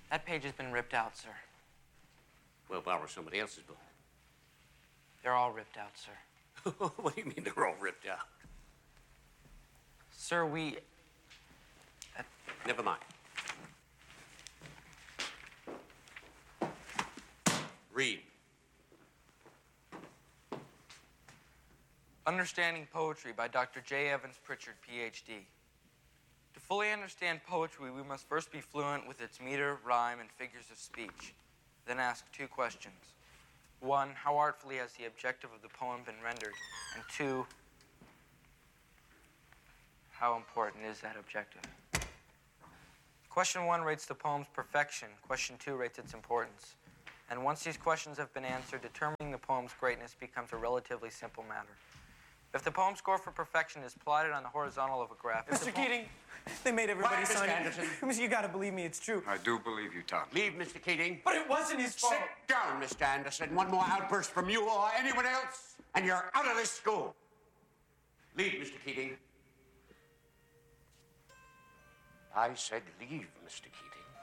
That page has been ripped out, sir. We'll borrow somebody else's book. They're all ripped out, sir. What do you mean they're all ripped out? Sir, we... Never mind. Read. Understanding Poetry by Dr. J. Evans Pritchard, Ph.D. To fully understand poetry, we must first be fluent with its meter, rhyme, and figures of speech. Then ask two questions. One, how artfully has the objective of the poem been rendered? And two, how important is that objective? Question one rates the poem's perfection. Question two rates its importance. And once these questions have been answered, determining the poem's greatness becomes a relatively simple matter. If the poem score for perfection is plotted on the horizontal of a graph... Mr. Keating, they made everybody sign it. Mr. Anderson? You gotta believe me, it's true. I do believe you, Tom. Leave, Mr. Keating. But it wasn't his fault. Sit down, Mr. Anderson. One more outburst from you or anyone else, and you're out of this school. Leave, Mr. Keating. I said leave, Mr. Keating.